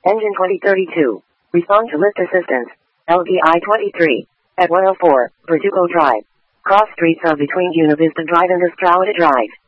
Engine 2032. Respond to lift assistance. LVI 23. At 104, Verdugo Drive. Cross streets are between Buena Vista Drive and Estrada Drive.